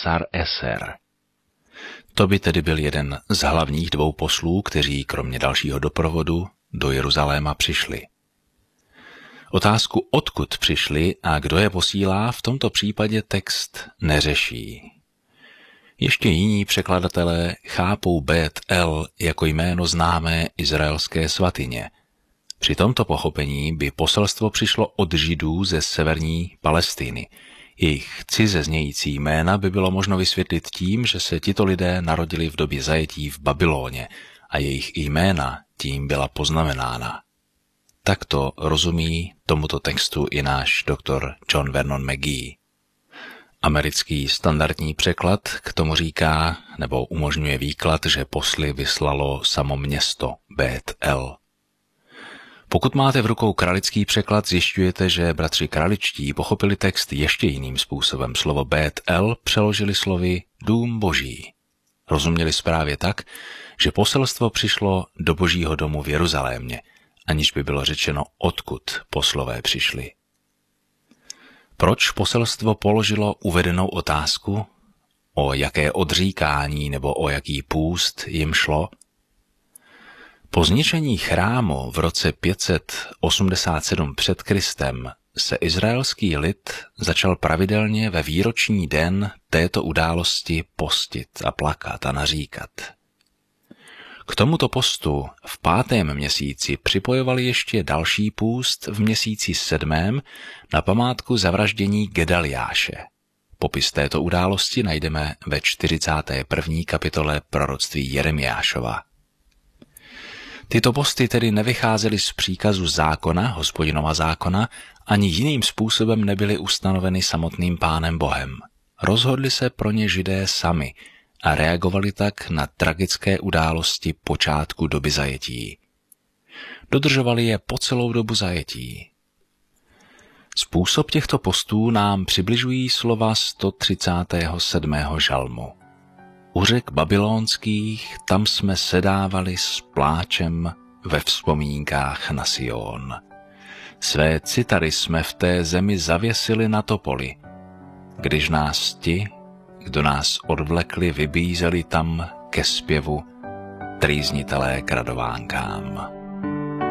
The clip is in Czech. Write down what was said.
Ellasar Eser. To by tedy byl jeden z hlavních dvou poslů, kteří kromě dalšího doprovodu do Jeruzaléma přišli. Otázku, odkud přišli a kdo je posílá, v tomto případě text neřeší. Ještě jiní překladatelé chápou Bet El jako jméno známé izraelské svatyně. Při tomto pochopení by poselstvo přišlo od Židů ze severní Palestiny. Jejich cize znějící jména by bylo možno vysvětlit tím, že se tito lidé narodili v době zajetí v Babyloně a jejich jména tím byla poznamenána. Takto rozumí tomuto textu i náš doktor John Vernon McGee. Americký standardní překlad k tomu říká nebo umožňuje výklad, že posly vyslalo samo město Bet El. Pokud máte v rukou kralický překlad, zjišťujete, že bratři kraličtí pochopili text ještě jiným způsobem. Slovo Bet El přeložili slovy dům boží. Rozuměli správně tak, že poselstvo přišlo do božího domu v Jeruzalémě, aniž by bylo řečeno, odkud poslové přišli. Proč poselstvo položilo uvedenou otázku? O jaké odříkání nebo o jaký půst jim šlo? Po zničení chrámu v roce 587 před Kristem se izraelský lid začal pravidelně ve výroční den této události postit a plakat a naříkat. K tomuto postu v 5. měsíci připojovali ještě další půst v měsíci 7. na památku zavraždění Gedaliáše. Popis této události najdeme ve 41. kapitole proroctví Jeremiášova. Tyto posty tedy nevycházely z příkazu zákona, Hospodinova zákona, ani jiným způsobem nebyly ustanoveny samotným Pánem Bohem. Rozhodli se pro ně Židé sami a reagovali tak na tragické události počátku doby zajetí. Dodržovali je po celou dobu zajetí. Způsob těchto postů nám přibližují slova 137. žalmu. U řek babylonských tam jsme sedávali s pláčem ve vzpomínkách na Sion. Své citary jsme v té zemi zavěsili na topoli, když nás ti, kdo nás odvlekli, vybízeli tam ke zpěvu trýznitelé k radovánkám.